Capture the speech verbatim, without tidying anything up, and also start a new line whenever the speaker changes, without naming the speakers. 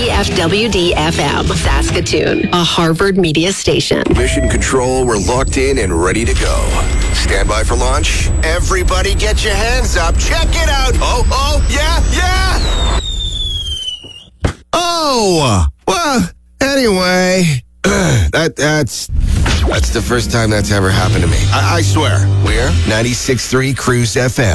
C F W D F M, Saskatoon, a Harvard media station.
Mission Control, we're locked in and ready to go. Stand by for launch. Everybody get your hands up. Check it out. Oh, oh, yeah, yeah. Oh, well, anyway, that that's that's the first time that's ever happened to me. I, I swear. We're ninety-six point three Cruise F M.